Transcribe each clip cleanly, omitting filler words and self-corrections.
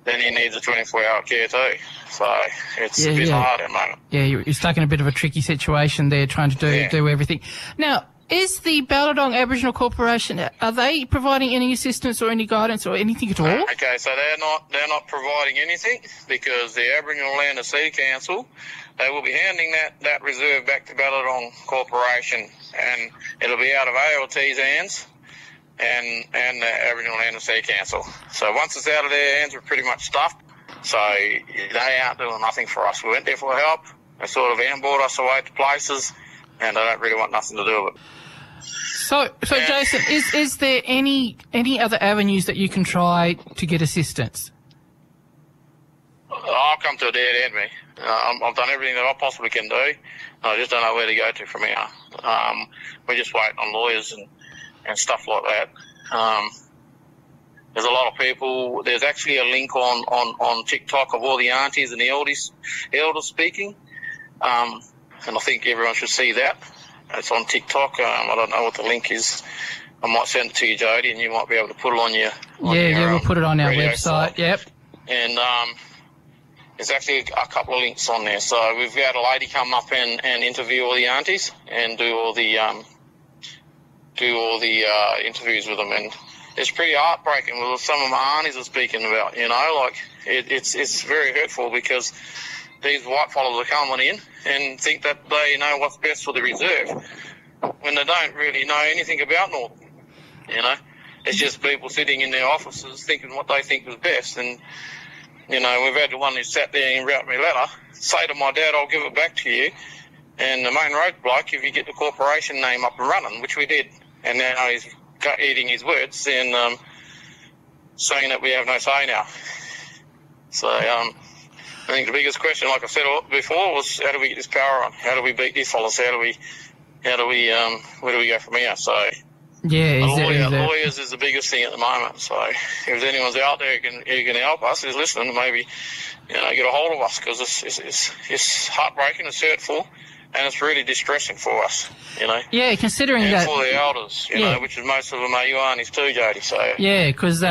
then he needs a 24-hour care too. So it's a bit hard at the moment. Yeah, you're stuck in a bit of a tricky situation there, trying to do everything. Now, is the Ballardong Aboriginal Corporation, are they providing any assistance or any guidance or anything at all? Okay, so they're not providing anything, because the Aboriginal Land and Sea Council, they will be handing that reserve back to Ballardong Corporation, and it'll be out of ALT's hands and the Aboriginal Land and Sea Council. So once it's out of their hands, we're pretty much stuffed. So they aren't doing nothing for us. We went there for help. They sort of ambushed us away to places, and they don't really want nothing to do with it. So Jason, is there any other avenues that you can try to get assistance? I've come to a dead end, me. I've done everything that I possibly can do. I just don't know where to go to from here. We're just waiting on lawyers and stuff like that. There's a lot of people. There's actually a link on TikTok of all the aunties and the elders speaking, and I think everyone should see that. It's on TikTok. I don't know what the link is. I might send it to you, Jody, and you might be able to put it on your we'll put it on our website. Site. Yep. And there's actually a couple of links on there. So we've had a lady come up and interview all the aunties and do all the interviews with them, and it's pretty heartbreaking with some of my aunties are speaking about. It's very hurtful, because these white fellas are coming in and think that they know what's best for the reserve, when they don't really know anything about Northern. It's just people sitting in their offices thinking what they think is best. And we've had the one who sat there and wrote me a letter, say to my dad, I'll give it back to you, and the main road bloke, if you get the corporation name up and running, which we did, and now he's eating his words and saying that we have no say now. So I think the biggest question, like I said before, was how do we get this power on? How do we beat these fellas? Where do we go from here? So lawyers is the biggest thing at the moment. So if anyone's out there who can help us, is listening, maybe get a hold of us, because it's heartbreaking, it's hurtful, and it's really distressing for us, Yeah, considering and that for the elders, which is most of them are Ioannis too, Jody. So because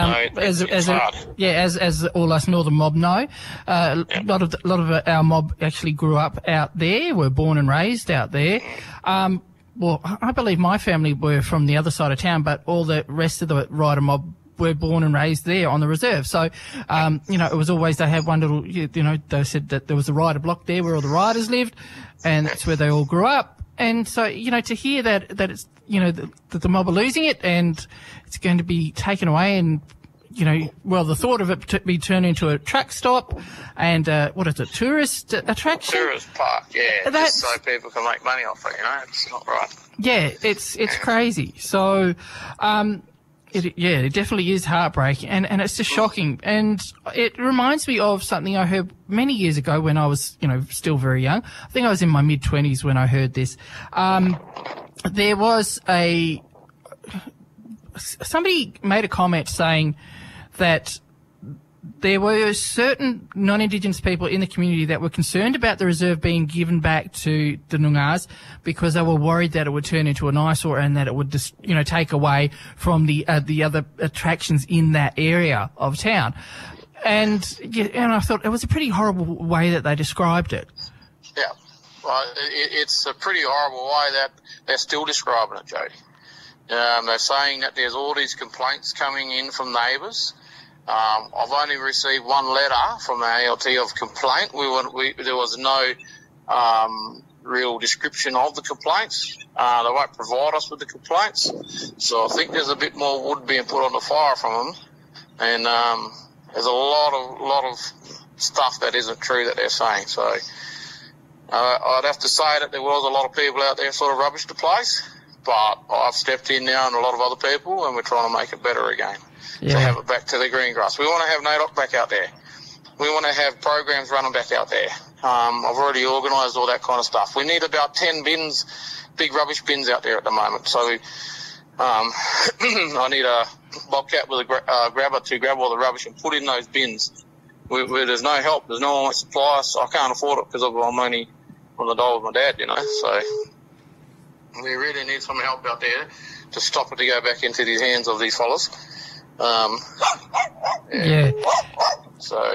as all us Northern mob know, a lot of our mob actually grew up out there, were born and raised out there. Well, I believe my family were from the other side of town, but all the rest of the Ryder mob were born and raised there on the reserve. So, it was always, they had one little, they said that there was a Ryder block there where all the riders lived, and that's where they all grew up. And so, to hear that it's, that the mob are losing it and it's going to be taken away, and, the thought of it be turned into a truck stop and, tourist attraction? Tourist park, just so people can make money off it, it's not right. Yeah, it's crazy. So, it definitely is heartbreaking, and it's just shocking. And it reminds me of something I heard many years ago when I was, still very young. I think I was in my mid-20s when I heard this. There was somebody made a comment saying that there were certain non-Indigenous people in the community that were concerned about the reserve being given back to the Noongars, because they were worried that it would turn into an eyesore and that it would just, take away from the other attractions in that area of town. And I thought it was a pretty horrible way that they described it. Yeah, well, it's a pretty horrible way that they're still describing it, Jody. They're saying that there's all these complaints coming in from neighbours. I've only received one letter from the ALT of complaint. There was no real description of the complaints. They won't provide us with the complaints. So I think there's a bit more wood being put on the fire from them. And there's a lot of stuff that isn't true that they're saying. So I'd have to say that there was a lot of people out there sort of rubbish the place. But I've stepped in now and a lot of other people, and we're trying to make it better again. To have it back to the green grass. We want to have NAIDOC back out there. We want to have programs running back out there. I've already organised all that kind of stuff. We need about 10 bins, big rubbish bins out there at the moment. So I need a bobcat with a grabber to grab all the rubbish and put in those bins. Where there's no help, there's no one to supply us. I can't afford it because I'm only on the dole with my dad, So we really need some help out there to stop it to go back into the hands of these fellas. So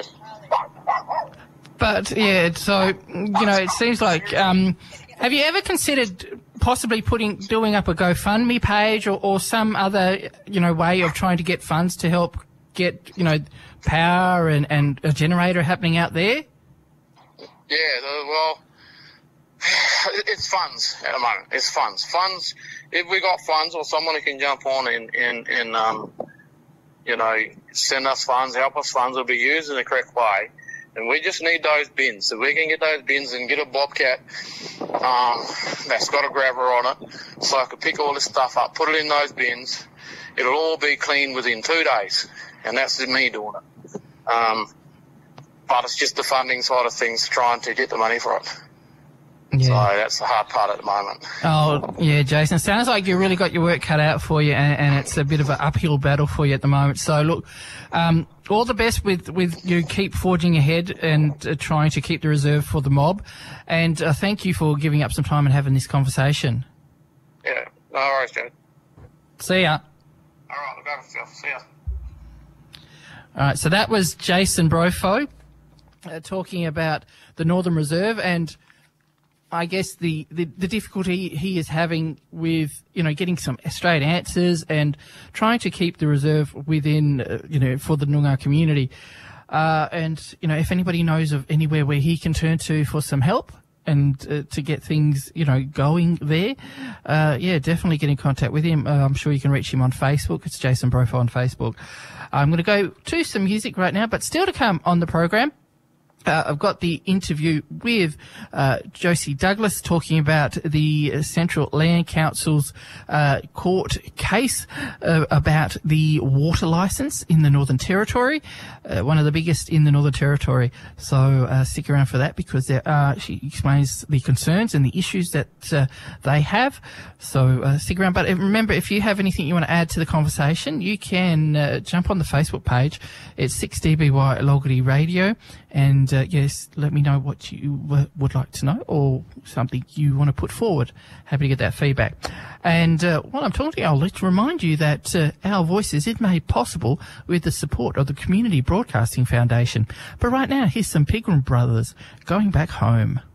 But, yeah, so, it seems like, have you ever considered possibly doing up a GoFundMe page or some other, way of trying to get funds to help get, power and a generator happening out there? Yeah, well, it's funds at the moment. It's funds. Funds, if we got funds or someone who can jump on and send us funds, help us funds, will be used in the correct way. And we just need those bins. If we can get those bins and get a Bobcat that's got a grabber on it, so I can pick all this stuff up, put it in those bins, it'll all be clean within 2 days. And that's me doing it. But it's just the funding side of things, trying to get the money for it. Yeah. So that's the hard part at the moment. Oh, yeah, Jason. Sounds like you really got your work cut out for you, and it's a bit of an uphill battle for you at the moment. So, look, all the best with you. Keep forging ahead and trying to keep the reserve for the mob. And thank you for giving up some time and having this conversation. Yeah, no worries, Joe. See ya. All right, look after yourself. See ya. All right, so that was Jason Brofo talking about the Northern Reserve and I guess the difficulty he is having with, getting some straight answers and trying to keep the reserve within, for the Noongar community. If anybody knows of anywhere where he can turn to for some help and to get things, going there, definitely get in contact with him. I'm sure you can reach him on Facebook. It's Jason Brofo on Facebook. I'm going to go to some music right now, but still to come on the program. I've got the interview with Josie Douglas talking about the Central Land Council's court case about the water licence in the Northern Territory, one of the biggest in the Northern Territory. So stick around for that because she explains the concerns and the issues that they have. So stick around. But remember, if you have anything you want to add to the conversation, you can jump on the Facebook page. It's 6DBY Logarty Radio. And, yes, let me know what you would like to know or something you want to put forward. Happy to get that feedback. And while I'm talking to you, I'll let you remind you that Our Voices is made possible with the support of the Community Broadcasting Foundation. But right now, here's some Pilgrim Brothers, Going Back Home.